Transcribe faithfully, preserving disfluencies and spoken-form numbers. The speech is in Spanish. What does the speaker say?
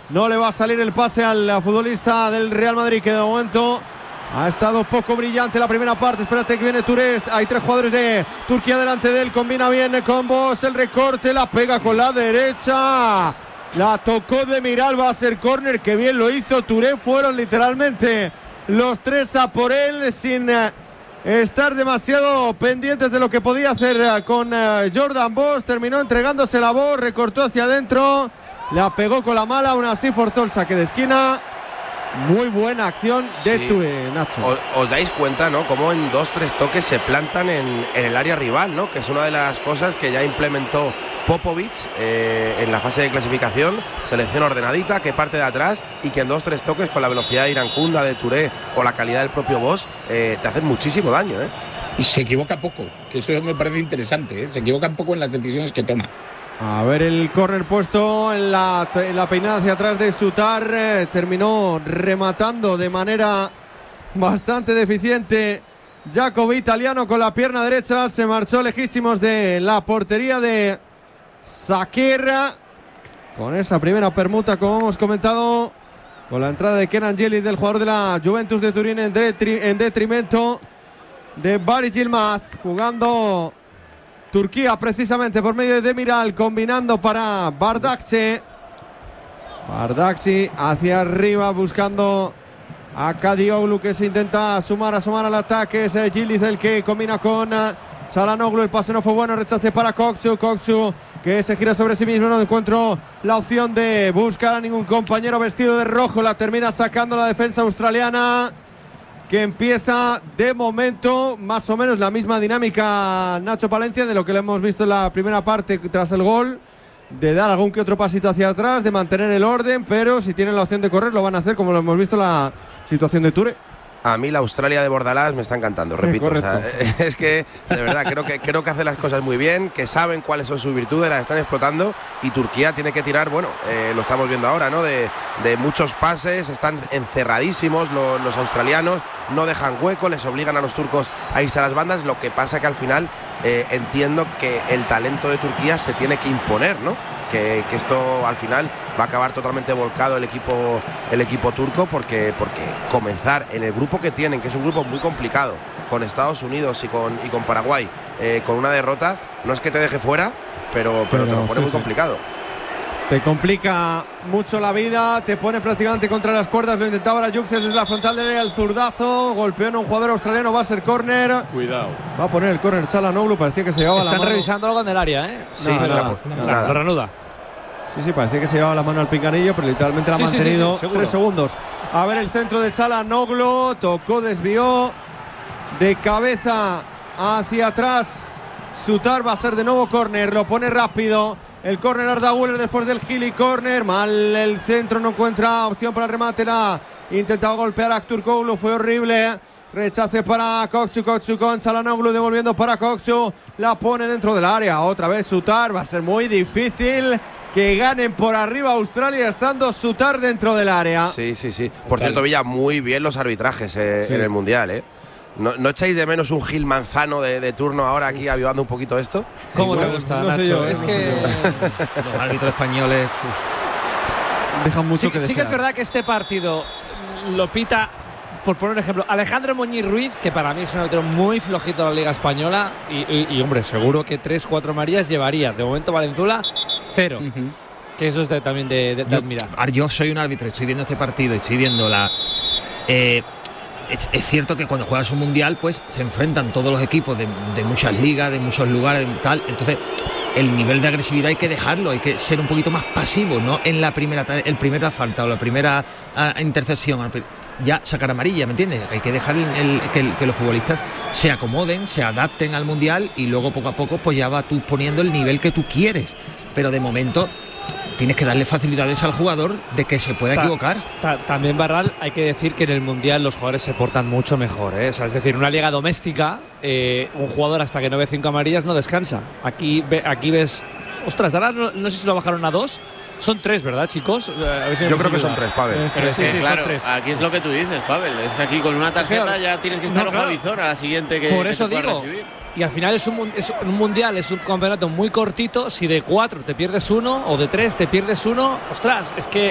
no le va a salir el pase al futbolista del Real Madrid, que de momento ha estado poco brillante la primera parte. Espérate que viene Touré. Hay tres jugadores de Turquía delante de él. Combina bien con Bosz. El recorte, la pega con la derecha. La tocó de Miral, va a ser córner. Que bien lo hizo Touré. Fueron literalmente los tres a por él, sin eh, estar demasiado pendientes de lo que podía hacer eh, con eh, Jordan Bosz. Terminó entregándose la Bosz, recortó hacia adentro. La pegó con la mala, aún así forzó el saque de esquina. Muy buena acción de sí. Touré, Nacho. Os, os dais cuenta, ¿no? Cómo en dos, tres toques se plantan en, en el área rival, ¿no? Que es una de las cosas que ya implementó Popovic eh, en la fase de clasificación. Selección ordenadita que parte de atrás y que en dos, tres toques con la velocidad de Irankunda, de Touré o la calidad del propio Bosz eh, te hacen muchísimo daño, ¿eh? Y se equivoca poco, que eso me parece interesante, ¿eh? Se equivoca un poco en las decisiones que toma. A ver el córner puesto en la, en la peinada hacia atrás de Sutar. Eh, terminó rematando de manera bastante deficiente Jacobi Italiano con la pierna derecha. Se marchó lejísimos de la portería de Sakir. Con esa primera permuta, como hemos comentado, con la entrada de Kenan Yıldız, del jugador de la Juventus de Turín, en, detri, en detrimento de Barış Yılmaz, jugando Turquía precisamente por medio de Demiral, combinando para Bardakçı. Bardakçı hacia arriba buscando a Kadioglu, que se intenta sumar, asomar al ataque. Es Yıldız el que combina con Çalhanoğlu. El pase no fue bueno, rechace para Kokçu. Kokçu que se gira sobre sí mismo, no encuentro la opción de buscar a ningún compañero vestido de rojo. La termina sacando la defensa australiana, que empieza de momento más o menos la misma dinámica, Nacho Palencia, de lo que le hemos visto en la primera parte tras el gol, de dar algún que otro pasito hacia atrás, de mantener el orden, pero si tienen la opción de correr lo van a hacer, como lo hemos visto en la situación de Touré. A mí la Australia de Bordalás me está encantando, repito. O sea, es que, de verdad, creo que creo que hace las cosas muy bien, que saben cuáles son sus virtudes, las están explotando, y Turquía tiene que tirar, bueno, eh, lo estamos viendo ahora, ¿no? De, de muchos pases, están encerradísimos los, los australianos, no dejan hueco, les obligan a los turcos a irse a las bandas. Lo que pasa que al final eh, entiendo que el talento de Turquía se tiene que imponer, ¿no? Que, que esto al final va a acabar totalmente volcado el equipo el equipo turco, porque, porque comenzar en el grupo que tienen, que es un grupo muy complicado, con Estados Unidos y con, y con Paraguay, eh, con una derrota, no es que te deje fuera, pero, pero, pero te lo pone sí, muy sí. complicado. Te complica mucho la vida, te pone prácticamente contra las cuerdas. Lo intentaba ahora Yuxes desde la frontal del área, el zurdazo, golpeó en un jugador australiano, va a ser córner. Cuidado. Va a poner el córner Çalhanoğlu, parecía que se llevaba Están la mano. Están revisando algo en el área, ¿eh? Sí, nada, nada, nada, nada. nada. Lo reanuda. Sí, sí, parecía que se llevaba la mano al pinganillo, pero literalmente la ha sí, mantenido. sí, sí, sí, tres segundos. A ver el centro de Çalhanoğlu, tocó, desvió de cabeza hacia atrás. Sutar, va a ser de nuevo córner, lo pone rápido. El córner Arda Güler después del Gili córner. Mal el centro, no encuentra opción para el remate. La intentaba golpear a Aktürkoğlu, fue horrible. Rechace para Kokçu, Kokçu con Çalhanoğlu, devolviendo para Kokçu. La pone dentro del área. Otra vez Sutar, va a ser muy difícil que ganen por arriba Australia estando Sutar dentro del área. Sí, sí, sí. Por cierto, Villa, muy bien los arbitrajes eh, sí. en el Mundial, ¿eh? ¿No, ¿No echáis de menos un Gil Manzano de, de turno ahora aquí avivando un poquito esto? ¿Cómo te gusta, no Nacho? Sé yo, es no que los árbitros españoles uf. dejan mucho sí, que desear. Sí que es verdad que este partido lo pita, por poner un ejemplo, Alejandro Muñiz Ruiz, que para mí es un árbitro muy flojito de la Liga Española, y, y, y hombre, seguro que tres, cuatro Marías llevaría. De momento Valenzuela, cero. Uh-huh. Que eso es de, también de, de, de yo, admirar. Yo soy un árbitro, estoy viendo este partido, estoy viendo la... Eh, Es, es cierto que cuando juegas un mundial, pues se enfrentan todos los equipos de, de muchas ligas, de muchos lugares, tal. Entonces, el nivel de agresividad hay que dejarlo, hay que ser un poquito más pasivo, ¿no? En la primera, el primera falta o la primera uh, intercepción, ya sacar amarilla, ¿me entiendes? Hay que dejar el, el, que, el, que los futbolistas se acomoden, se adapten al mundial, y luego poco a poco, pues ya vas tú poniendo el nivel que tú quieres. Pero de momento tienes que darle facilidades al jugador de que se pueda ta, equivocar. Ta, también, Barral, hay que decir que en el Mundial los jugadores se portan mucho mejor, ¿eh? O sea, es decir, una liga doméstica, eh, un jugador hasta que no ve cinco amarillas no descansa. Aquí, ve, aquí ves... Ostras, ahora no, no sé si lo bajaron a dos. Son tres, ¿verdad, chicos? A ver si Yo creo que son tres, Pavel. Pero es que, sí, sí, claro, son tres. aquí es lo que tú dices, Pavel. Es que aquí con una tarjeta ya tienes que estar no, ojo claro. a visor a la siguiente que Por que eso te pueda digo. recibir. Y al final es un, es un mundial, es un campeonato muy cortito. Si de cuatro te pierdes uno o de tres te pierdes uno, ostras, es que